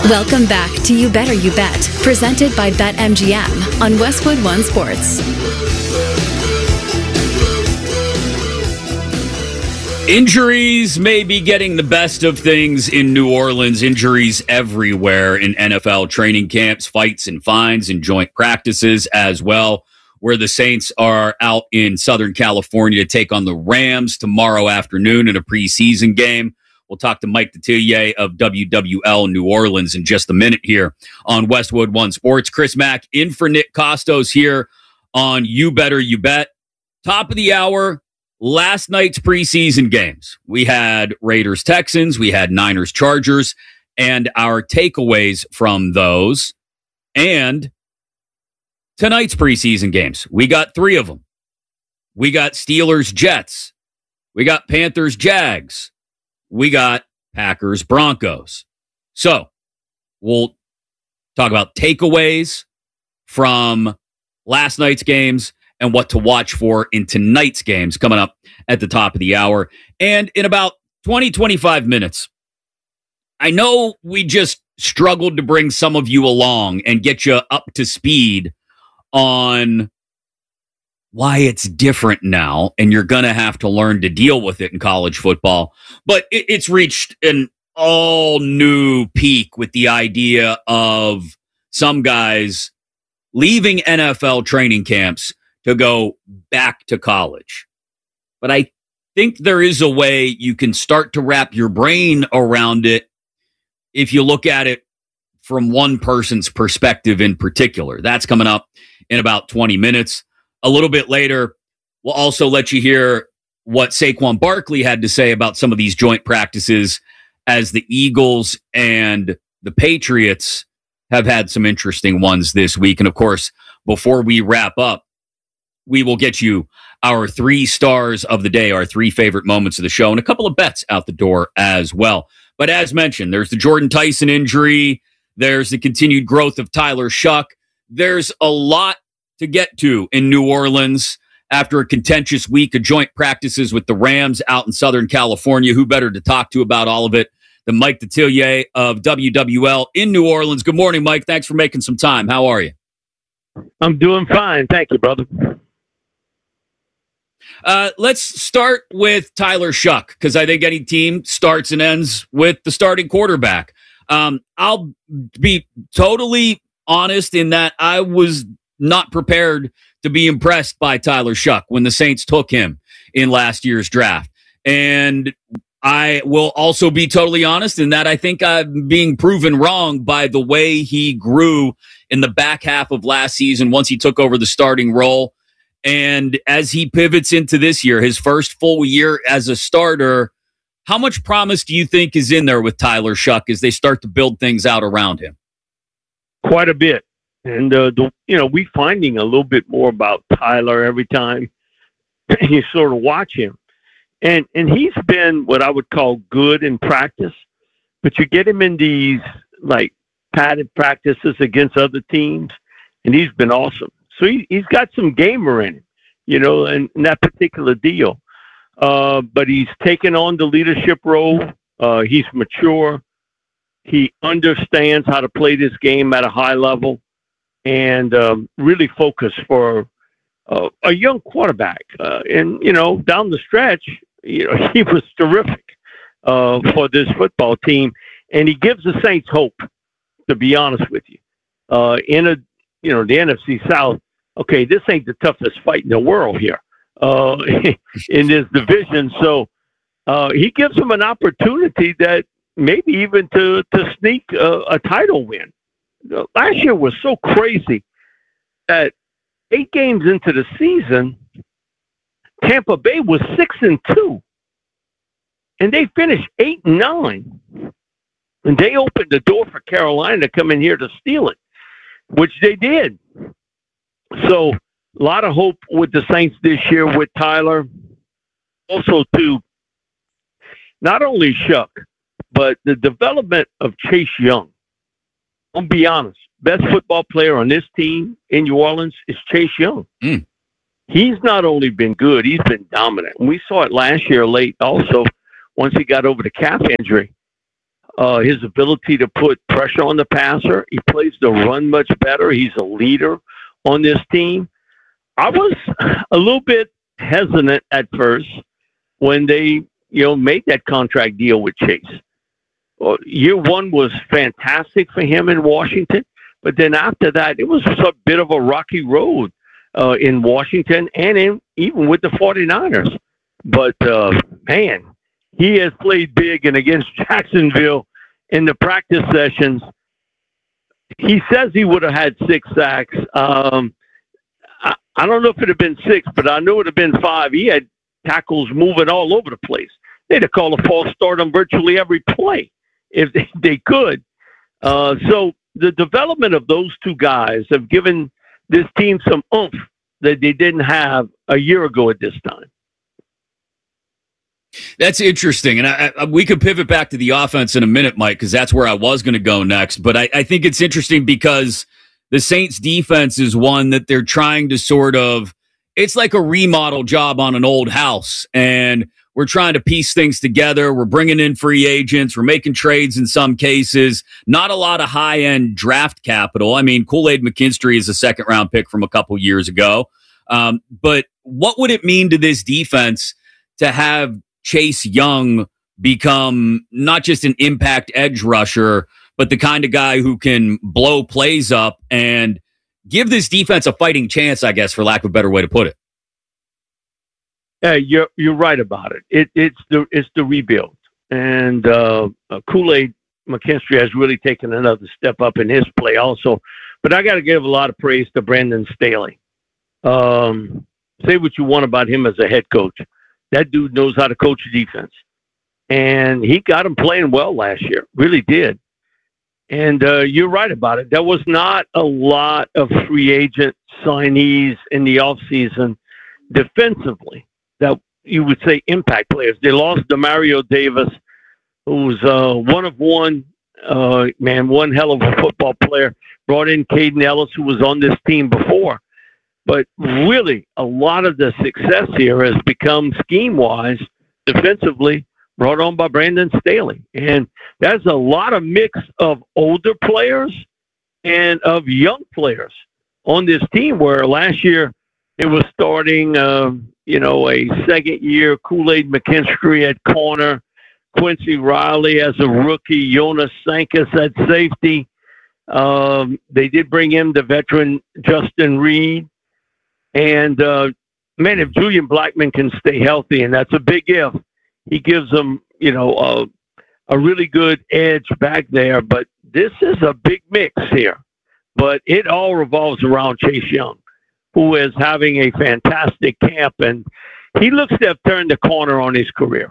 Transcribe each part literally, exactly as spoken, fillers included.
Welcome back to You Better You Bet, presented by BetMGM on Westwood One Sports. Injuries may be getting the best of things in New Orleans. Injuries everywhere in N F L training camps, fights and fines and joint practices as well, where the Saints are out in Southern California to take on the Rams tomorrow afternoon in a preseason game. We'll talk to Mike Detillier of W W L New Orleans in just a minute here on Westwood One Sports. Chris Mack in for Nick Costos here on You Better You Bet. Top of the hour, last night's preseason games. We had Raiders-Texans, we had Niners-Chargers, and our takeaways from those. And tonight's preseason games. We got three of them. We got Steelers-Jets. We got Panthers-Jags. We got Packers Broncos. So we'll talk about takeaways from last night's games and what to watch for in tonight's games coming up at the top of the hour. And in about twenty, twenty-five minutes, I know we just struggled to bring some of you along and get you up to speed on why it's different now, and you're going to have to learn to deal with it in college football. But it, it's reached an all-new peak with the idea of some guys leaving N F L training camps to go back to college. But I think there is a way you can start to wrap your brain around it if you look at it from one person's perspective in particular. That's coming up in about twenty minutes. A little bit later, we'll also let you hear what Saquon Barkley had to say about some of these joint practices, as the Eagles and the Patriots have had some interesting ones this week. And of course, before we wrap up, we will get you our three stars of the day, our three favorite moments of the show, and a couple of bets out the door as well. But as mentioned, there's the Jordan Tyson injury. There's the continued growth of Tyler Shuck. There's a lot to get to in New Orleans after a contentious week of joint practices with the Rams out in Southern California. Who better to talk to about all of it than Mike Detillier of W W L in New Orleans? Good morning, Mike. Thanks for making some time. How are you? I'm doing fine. Thank you, brother. Uh, let's start with Tyler Shuck, because I think any team starts and ends with the starting quarterback. Um, I'll be totally honest in that I was not prepared to be impressed by Tyler Shuck when the Saints took him in last year's draft. And I will also be totally honest in that I think I'm being proven wrong by the way he grew in the back half of last season once he took over the starting role. And as he pivots into this year, his first full year as a starter, how much promise do you think is in there with Tyler Shuck as they start to build things out around him? Quite a bit. And, uh, the, you know, we're finding a little bit more about Tyler every time you sort of watch him. And and he's been what I would call good in practice. But you get him in these, like, padded practices against other teams, and he's been awesome. So he, he's got some gamer in him, you know, in, in that particular deal. Uh, but he's taken on the leadership role. Uh, he's mature. He understands how to play this game at a high level. And um, really focus for uh, a young quarterback. Uh, and, you know, down the stretch, you know, he was terrific uh, for this football team. And he gives the Saints hope, to be honest with you. Uh, in a, you know, the N F C South, okay, this ain't the toughest fight in the world here uh, in this division. So uh, he gives them an opportunity that maybe even to, to sneak a, a title win. Last year was so crazy that eight games into the season, Tampa Bay was six and two, and they finished eight and nine, and they opened the door for Carolina to come in here to steal it, which they did. So a lot of hope with the Saints this year with Tyler. Also, to not only Shuck, but the development of Chase Young. I'll be honest, best football player on this team in New Orleans is Chase Young. Mm. He's not only been good, he's been dominant. And we saw it last year late also, once he got over the calf injury. uh, his ability to put pressure on the passer. He plays the run much better. He's a leader on this team. I was a little bit hesitant at first when they, you know, made that contract deal with Chase. Well, year one was fantastic for him in Washington, but then after that, it was a bit of a rocky road uh, in Washington and in, even with the 49ers. But, uh, man, he has played big, and against Jacksonville in the practice sessions, he says he would have had six sacks. Um, I, I don't know if it had been six, but I know it would have been five. He had tackles moving all over the place. They'd have called a false start on virtually every play if they, they could. Uh, so the development of those two guys have given this team some oomph that they didn't have a year ago at this time. That's interesting. And I, I, we could pivot back to the offense in a minute, Mike, because that's where I was going to go next. But I, I think it's interesting because the Saints defense is one that they're trying to sort of, it's like a remodel job on an old house. And we're trying to piece things together. We're bringing in free agents. We're making trades in some cases. Not a lot of high-end draft capital. I mean, Kool-Aid McKinstry is a second-round pick from a couple years ago. Um, but what would it mean to this defense to have Chase Young become not just an impact edge rusher, but the kind of guy who can blow plays up and give this defense a fighting chance, I guess, for lack of a better way to put it? Yeah, you're you're right about it. It it's the it's the rebuild, and uh, uh, Kool-Aid McKinstry has really taken another step up in his play also. But I got to give a lot of praise to Brandon Staley. Um, say what you want about him as a head coach, that dude knows how to coach defense, and he got him playing well last year. Really did. And uh, you're right about it. There was not a lot of free agent signees in the offseason defensively that you would say impact players. They lost Demario Davis, who was uh, one of one, uh, man, one hell of a football player. Brought in Caden Ellis, who was on this team before. But really, a lot of the success here has become scheme-wise, defensively, brought on by Brandon Staley. And that's a lot of mix of older players and of young players on this team, where last year it was starting, uh, you know, a second-year Kool-Aid McKinstry at corner, Quincy Riley as a rookie, Jonas Sankas at safety. Um, they did bring in the veteran Justin Reed. And, uh, man, if Julian Blackman can stay healthy, and that's a big if, he gives them, you know, uh, a really good edge back there. But this is a big mix here. But it all revolves around Chase Young, who is having a fantastic camp, and he looks to have turned the corner on his career.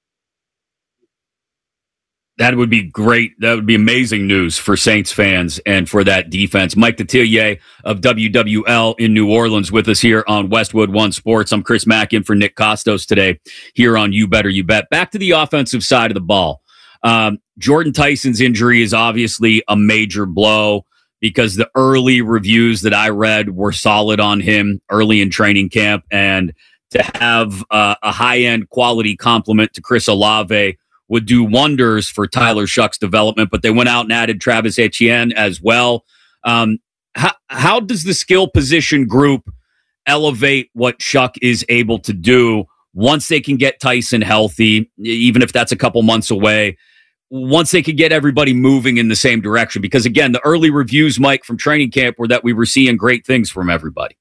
That would be great. That would be amazing news for Saints fans and for that defense. Mike Detillier of W W L in New Orleans with us here on Westwood One Sports. I'm Chris Mack in for Nick Costos today here on You Better You Bet. Back to the offensive side of the ball. Um, Jordan Tyson's injury is obviously a major blow because the early reviews that I read were solid on him early in training camp. And to have uh, a high-end quality complement to Chris Olave would do wonders for Tyler Shuck's development, but they went out and added Travis Etienne as well. Um, how, how does the skill position group elevate what Shuck is able to do once they can get Tyson healthy, even if that's a couple months away, once they could get everybody moving in the same direction? Because, again, the early reviews, Mike, from training camp were that we were seeing great things from everybody.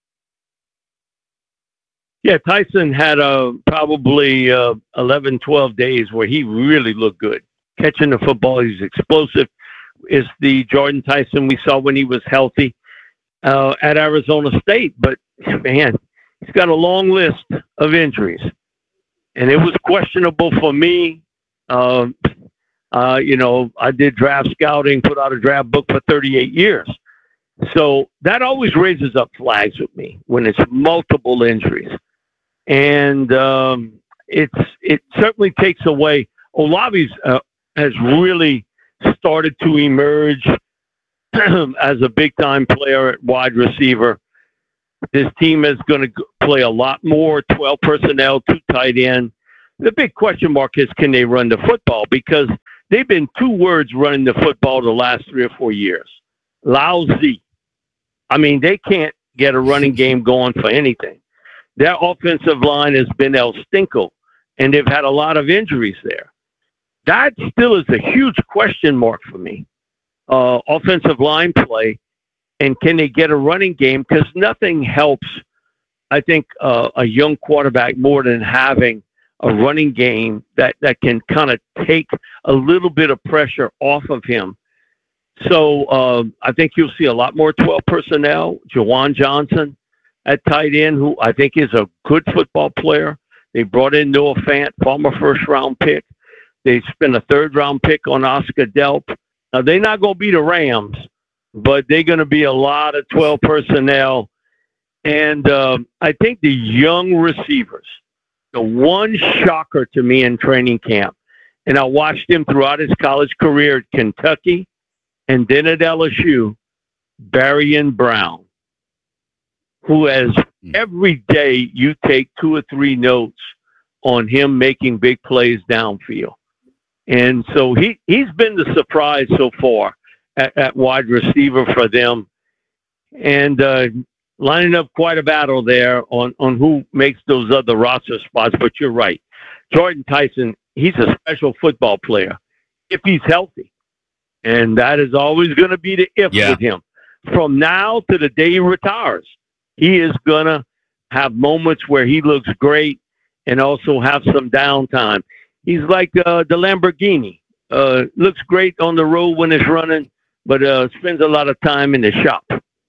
Yeah, Tyson had uh, probably uh, eleven, twelve days where he really looked good. Catching the football, he's explosive. Is the Jordan Tyson we saw when he was healthy uh, at Arizona State. But, man, he's got a long list of injuries. And it was questionable for me. Uh, uh, you know, I did draft scouting, put out a draft book for thirty-eight years. So that always raises up flags with me when it's multiple injuries. And um, it's it certainly takes away. Olave's uh, has really started to emerge as a big-time player at wide receiver. This team is going to play a lot more twelve personnel, two tight end. The big question mark is, can they run the football? Because they've been two words running the football the last three or four years. Lousy. I mean, they can't get a running game going for anything. Their offensive line has been El Stinko, and they've had a lot of injuries there. That still is a huge question mark for me. Uh, offensive line play, and can they get a running game? Because nothing helps, I think, uh, a young quarterback more than having a running game that, that can kind of take a little bit of pressure off of him. So uh, I think you'll see a lot more twelve personnel. Jawan Johnson at tight end, who I think is a good football player. They brought in Noah Fant, former first-round pick. They spent a third-round pick on Oscar Delp. Now, they're not going to be the Rams, but they're going to be a lot of twelve personnel. And um, I think the young receivers, the one shocker to me in training camp, and I watched him throughout his college career at Kentucky and then at L S U, Barian Brown, who has every day you take two or three notes on him making big plays downfield. And so he, he's been the surprise so far at, at wide receiver for them. And uh, lining up quite a battle there on, on who makes those other roster spots. But you're right. Jordan Tyson, he's a special football player if he's healthy. And that is always going to be the if yeah. with him. From now to the day he retires, he is going to have moments where he looks great and also have some downtime. He's like uh, the Lamborghini. Uh, looks great on the road when it's running, but uh, spends a lot of time in the shop.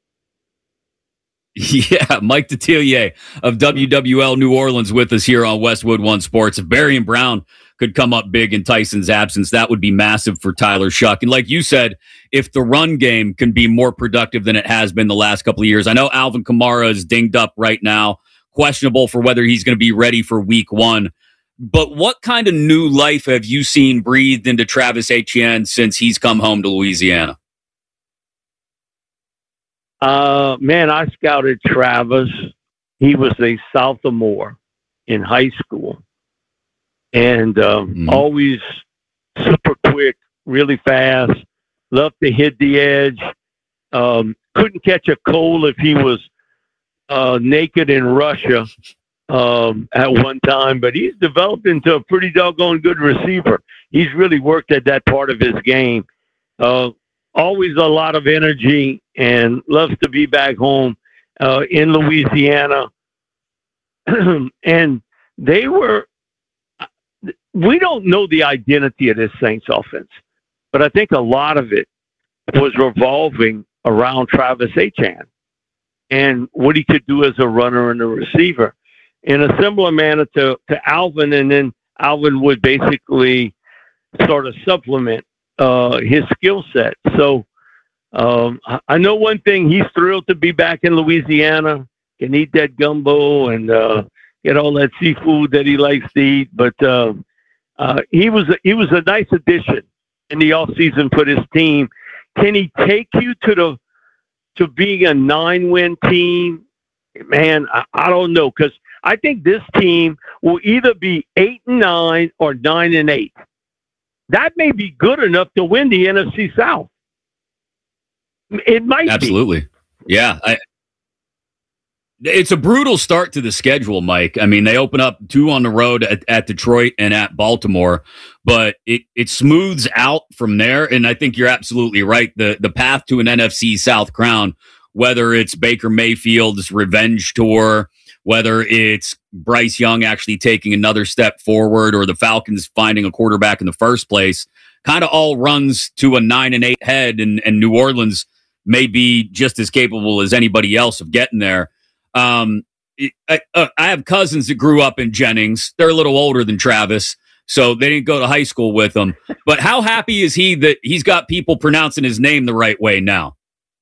Yeah, Mike Detillier of W W L New Orleans with us here on Westwood One Sports. If Barian Brown could come up big in Tyson's absence, that would be massive for Tyler Shough. And like you said, if the run game can be more productive than it has been the last couple of years, I know Alvin Kamara is dinged up right now, questionable for whether he's going to be ready for week one. But what kind of new life have you seen breathed into Travis Etienne since he's come home to Louisiana? Uh, man, I scouted Travis. He was a sophomore in high school. And um, mm-hmm. always super quick, really fast, loved to hit the edge. Um, couldn't catch a cold if he was uh, naked in Russia um, at one time. But he's developed into a pretty doggone good receiver. He's really worked at that part of his game. Uh, always a lot of energy and loves to be back home uh, in Louisiana. And they were... We don't know the identity of this Saints offense, but I think a lot of it was revolving around Travis Etienne and what he could do as a runner and a receiver in a similar manner to, to Alvin. And then Alvin would basically sort of supplement uh, his skill set. So um, I know one thing, he's thrilled to be back in Louisiana, can eat that gumbo and uh, get all that seafood that he likes to eat. But uh, uh, he was a, he was a nice addition in the offseason for this team. Can he take you to the to being a nine-win team? Man, I, I don't know, because I think this team will either be eight and nine or nine and eight. That may be good enough to win the N F C South. It might absolutely. be. Yeah. I, it's a brutal start to the schedule, Mike. I mean, they open up two on the road at, at Detroit and at Baltimore, but it, it smooths out from there. And I think you're absolutely right. The, the path to an N F C South crown, whether it's Baker Mayfield's revenge tour, whether it's Bryce Young actually taking another step forward, or the Falcons finding a quarterback in the first place, kind of all runs to a nine and eight head, and, and New Orleans may be just as capable as anybody else of getting there. Um, I, I have cousins that grew up in Jennings. They're a little older than Travis, so they didn't go to high school with him. But how happy is he that he's got people pronouncing his name the right way now?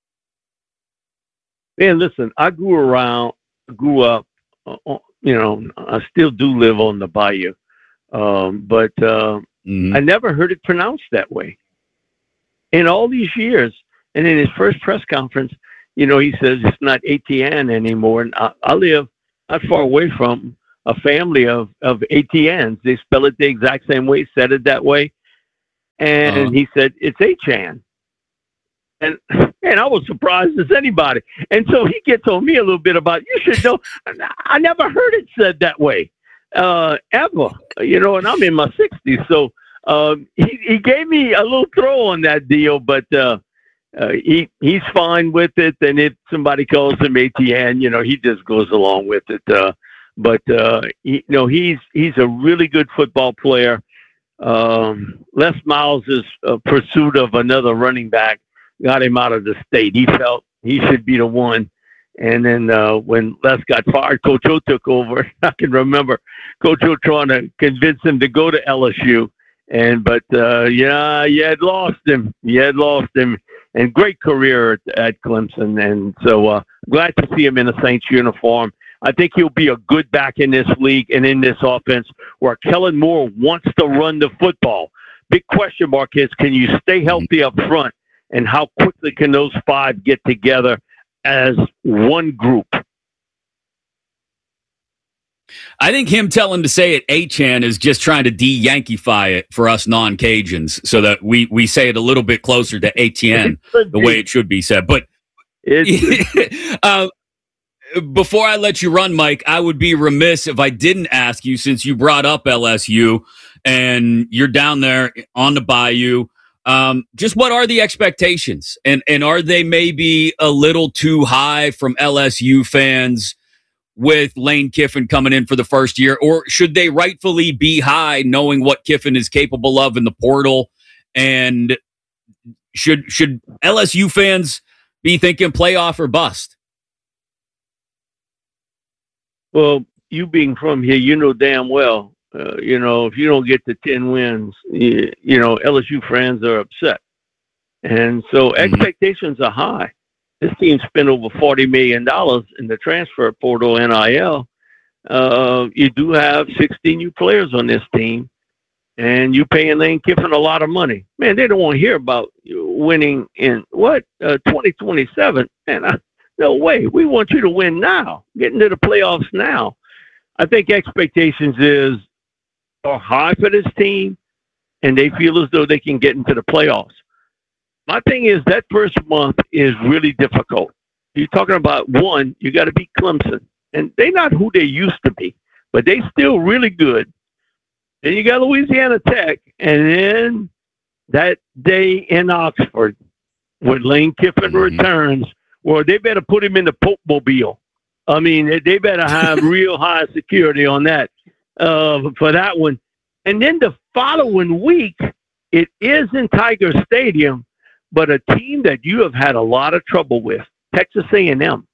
Man, listen, I grew around, grew up, uh, you know, I still do live on the bayou, um, but uh, mm-hmm. I never heard it pronounced that way in all these years. And in his first press conference, you know, he says it's not Etienne anymore. And I, I live not far away from a family of, of Etiennes. They spell it the exact same way, said it that way. And Uh-huh. he said, it's Achane. And and I was surprised as anybody. And so he gets on me a little bit about, you should know, I never heard it said that way, uh, ever, you know, and I'm in my sixties. So um, he, he gave me a little throw on that deal, but uh, uh, he he's fine with it. And if somebody calls him A T N, you know, he just goes along with it. Uh, but, uh, he, you know, he's, he's a really good football player. Um, Les Miles' uh, pursuit of another running back got him out of the state. He felt he should be the one. And then uh, when Les got fired, Coach O took over. I can remember Coach O trying to convince him to go to L S U. And but uh, yeah, you had lost him. You had lost him. And great career at, at Clemson. And so uh, glad to see him in a Saints uniform. I think he'll be a good back in this league and in this offense where Kellen Moore wants to run the football. Big question mark is, can you stay healthy up front? And how quickly can those five get together as one group? I think him telling to say it Achane is just trying to de-Yankeefy it for us non-Cajuns so that we, we say it a little bit closer to A T N, the way it should be said. But uh, before I let you run, Mike, I would be remiss if I didn't ask you, since you brought up L S U and you're down there on the Bayou, um, just what are the expectations? And, and are they maybe a little too high from L S U fans with Lane Kiffin coming in for the first year? Or should they rightfully be high knowing what Kiffin is capable of in the portal? And should should L S U fans be thinking playoff or bust? Well, you being from here, you know damn well, uh, you know, if you don't get to ten wins, you, you know, L S U fans are upset. And so mm-hmm. expectations are high. This team spent over forty million dollars in the transfer portal N I L. Uh, you do have sixteen new players on this team, and you paying Lane Kiffin a lot of money. Man, they don't want to hear about winning in, what, uh, twenty twenty-seven. Man, I, no way. We want you to win now. Get into the playoffs now. I think expectations is are high for this team, and they feel as though they can get into the playoffs. My thing is that first month is really difficult. You're talking about, one, you got to beat Clemson. And they're not who they used to be, but they still really good. Then you got Louisiana Tech. And then that day in Oxford, when Lane Kiffin mm-hmm. returns, well, they better put him in the Pope Mobile. I mean, they better have real high security on that uh, for that one. And then the following week, it is in Tiger Stadium, but a team that you have had a lot of trouble with, Texas A and M.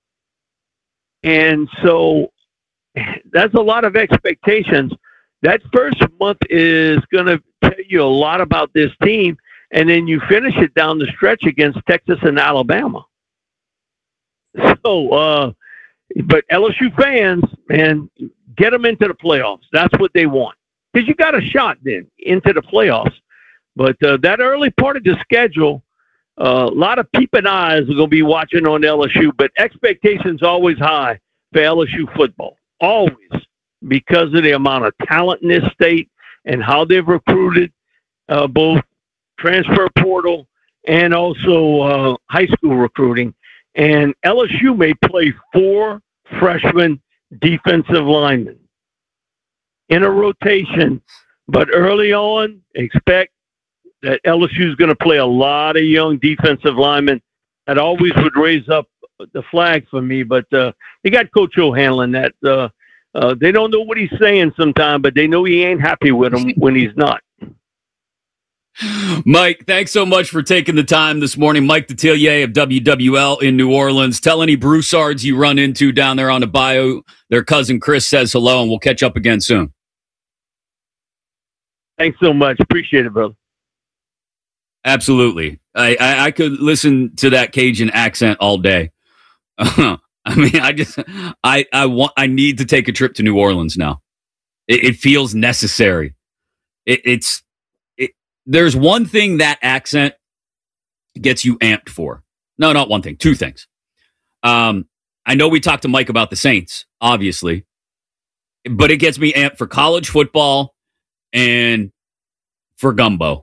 And so that's a lot of expectations. That first month is going to tell you a lot about this team, and then you finish it down the stretch against Texas and Alabama. So, uh, but L S U fans, man, get them into the playoffs. That's what they want. Because you got a shot then into the playoffs. But uh, that early part of the schedule, uh, a lot of peeping eyes are going to be watching on L S U, but expectations always high for L S U football, always, because of the amount of talent in this state and how they've recruited uh, both transfer portal and also uh, high school recruiting. And L S U may play four freshman defensive linemen in a rotation, but early on, expect that L S U is going to play a lot of young defensive linemen. That always would raise up the flag for me, but uh, they got Coach O handling that. Uh, uh, they don't know what he's saying sometimes, but they know he ain't happy with him when he's not. Mike, thanks so much for taking the time this morning. Mike Detillier of W W L in New Orleans. Tell any Broussards you run into down there on the bayou, their cousin Chris says hello, and we'll catch up again soon. Thanks so much. Appreciate it, brother. Absolutely. I, I, I could listen to that Cajun accent all day. I mean, I just, I, I want, I need to take a trip to New Orleans now. It, it feels necessary. It, it's, it, there's one thing that accent gets you amped for. No, not one thing, two things. Um, I know we talked to Mike about the Saints, obviously, but it gets me amped for college football and for gumbo.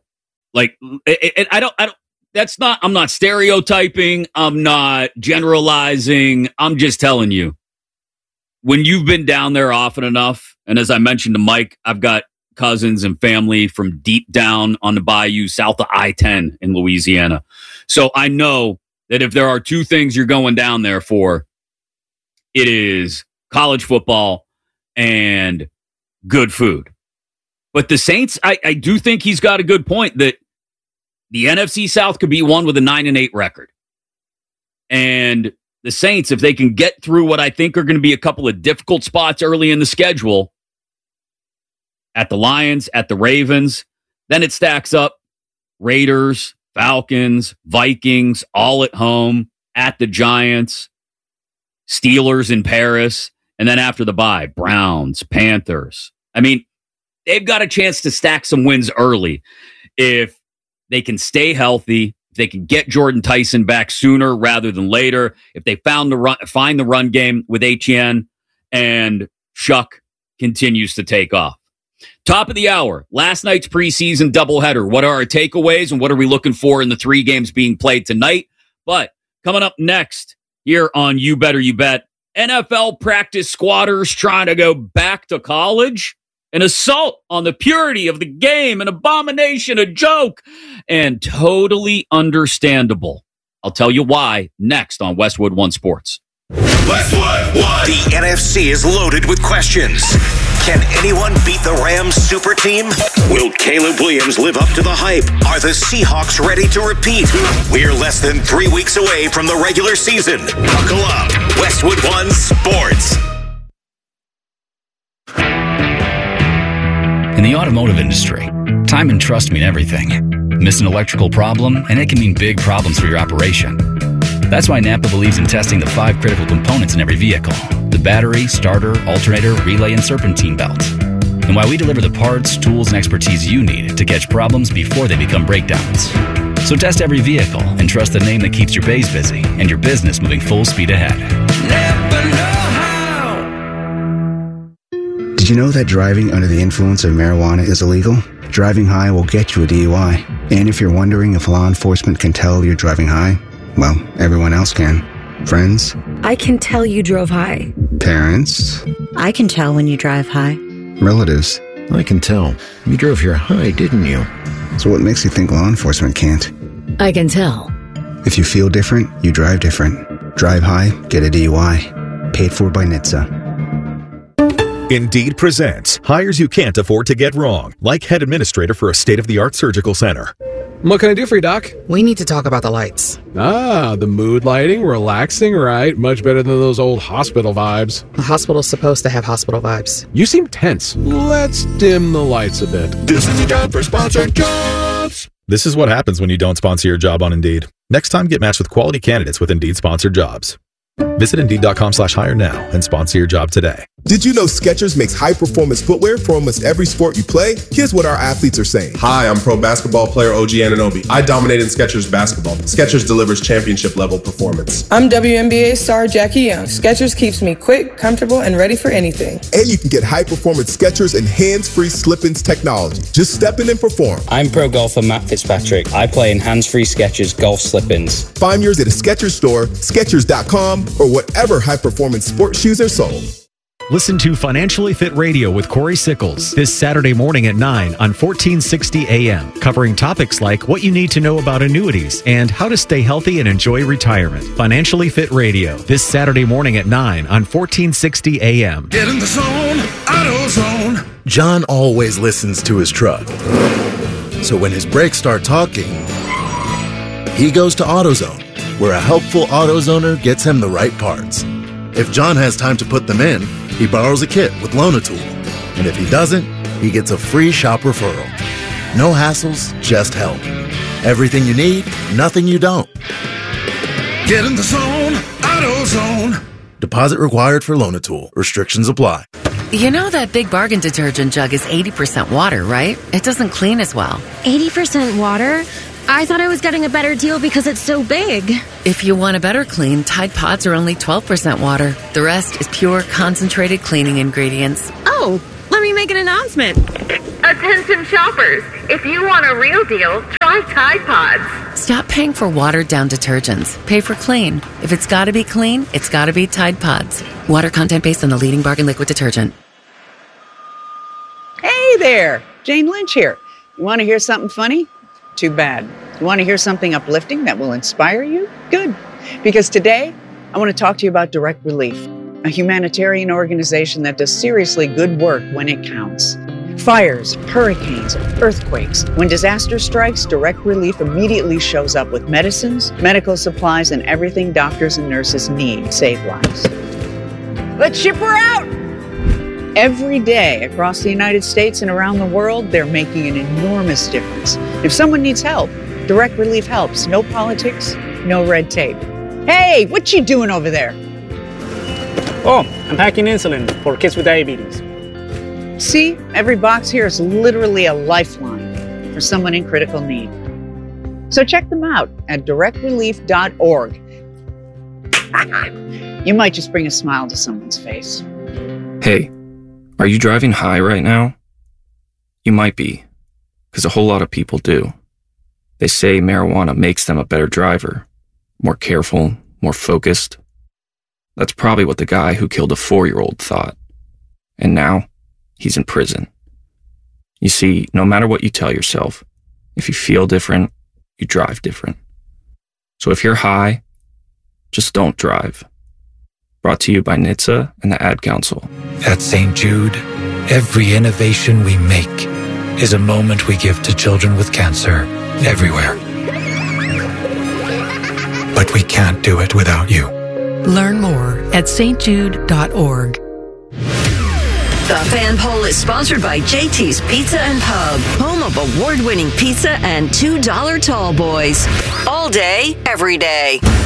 Like, it, it, I don't, I don't, that's not, I'm not stereotyping. I'm not generalizing. I'm just telling you, when you've been down there often enough, and as I mentioned to Mike, I've got cousins and family from deep down on the bayou south of I ten in Louisiana. So I know that if there are two things you're going down there for, it is college football and good food. But the Saints, I, I do think he's got a good point that the N F C South could be won with a nine and eight record. And the Saints, if they can get through what I think are going to be a couple of difficult spots early in the schedule, at the Lions, at the Ravens, then it stacks up Raiders, Falcons, Vikings, all at home, at the Giants, Steelers in Paris, and then after the bye, Browns, Panthers. I mean, they've got a chance to stack some wins early if they can stay healthy, if they can get Jordan Tyson back sooner rather than later, if they found the run, find the run game with Etienne and Shuck continues to take off. Top of the hour, last night's preseason doubleheader. What are our takeaways and what are we looking for in the three games being played tonight? But coming up next here on You Better You Bet, N F L practice squatters trying to go back to college, an assault on the purity of the game, an abomination, a joke, and totally understandable. I'll tell you why next on Westwood One Sports. Westwood One. The N F C is loaded with questions. Can anyone beat the Rams super team? Will Caleb Williams live up to the hype? Are the Seahawks ready to repeat? We're less than three weeks away from the regular season. Buckle up. Westwood One Sports. In the automotive industry, time and trust mean everything. Miss an electrical problem, and it can mean big problems for your operation. That's why Napa believes in testing the five critical components in every vehicle: the battery, starter, alternator, relay, and serpentine belt. And why we deliver the parts, tools, and expertise you need to catch problems before they become breakdowns. So test every vehicle and trust the name that keeps your bays busy and your business moving full speed ahead. Napa know-how. Did you know that driving under the influence of marijuana is illegal? Driving high will get you a D U I. And if you're wondering if law enforcement can tell you're driving high, well, everyone else can. Friends? I can tell you drove high. Parents? I can tell when you drive high. Relatives? I can tell. You drove here high, didn't you? So what makes you think law enforcement can't? I can tell. If you feel different, you drive different. Drive high, get a D U I. Paid for by N H T S A. Indeed presents hires you can't afford to get wrong, like head administrator for a state-of-the-art surgical center. What can I do for you, Doc? We need to talk about the lights. Ah, the mood lighting, relaxing, right? Much better than those old hospital vibes. The hospital's supposed to have hospital vibes. You seem tense. Let's dim the lights a bit. This is the time for sponsored jobs. This is what happens when you don't sponsor your job on Indeed. Next time, get matched with quality candidates with Indeed sponsored jobs. Visit Indeed.com slash hire now and sponsor your job today. Did you know Skechers makes high-performance footwear for almost every sport you play? Here's what our athletes are saying. Hi, I'm pro basketball player O G Anunoby. I dominate in Skechers basketball. Skechers delivers championship-level performance. I'm W N B A star Jackie Young. Skechers keeps me quick, comfortable, and ready for anything. And you can get high-performance Skechers and hands-free slip-ins technology. Just step in and perform. I'm pro golfer Matt Fitzpatrick. I play in hands-free Skechers golf slip-ins. Find yours at a Skechers store, Skechers dot com, or whatever high-performance sports shoes are sold. Listen to Financially Fit Radio with Corey Sickles this Saturday morning at nine on fourteen sixty A M, covering topics like what you need to know about annuities and how to stay healthy and enjoy retirement. Financially Fit Radio this Saturday morning at nine on fourteen sixty A M. Get in the zone, AutoZone. John always listens to his truck. So when his brakes start talking, he goes to AutoZone, where a helpful AutoZoner gets him the right parts. If John has time to put them in, he borrows a kit with Loan-A-Tool. And if he doesn't, he gets a free shop referral. No hassles, just help. Everything you need, nothing you don't. Get in the zone, AutoZone. Deposit required for Loan-A-Tool. Restrictions apply. You know that Big Bargain detergent jug is eighty percent water, right? It doesn't clean as well. eighty percent water? I thought I was getting a better deal because it's so big. If you want a better clean, Tide Pods are only twelve percent water. The rest is pure, concentrated cleaning ingredients. Oh, let me make an announcement. Attention shoppers, if you want a real deal, try Tide Pods. Stop paying for watered-down detergents. Pay for clean. If it's gotta be clean, it's gotta be Tide Pods. Water content based on the leading bargain liquid detergent. Hey there, Jane Lynch here. You want to hear something funny? Too bad. You want to hear something uplifting that will inspire you? Good. Because today, I want to talk to you about Direct Relief, a humanitarian organization that does seriously good work when it counts. Fires, hurricanes, earthquakes. When disaster strikes, Direct Relief immediately shows up with medicines, medical supplies, and everything doctors and nurses need to save lives. Let's ship her out! Every day across the United States and around the world, they're making an enormous difference. If someone needs help, Direct Relief helps. No politics, no red tape. Hey, what you doing over there? Oh, I'm packing insulin for kids with diabetes. See, every box here is literally a lifeline for someone in critical need. So check them out at direct relief dot org. You might just bring a smile to someone's face. Hey, are you driving high right now? You might be, because a whole lot of people do. They say marijuana makes them a better driver, more careful, more focused. That's probably what the guy who killed a four-year-old thought. And now, he's in prison. You see, no matter what you tell yourself, if you feel different, you drive different. So if you're high, just don't drive. Brought to you by N H T S A and the Ad Council. At Saint Jude, every innovation we make is a moment we give to children with cancer everywhere. But we can't do it without you. Learn more at s t jude dot org. The Fan Poll is sponsored by J T's Pizza and Pub, home of award-winning pizza and two dollar tall boys. All day, every day.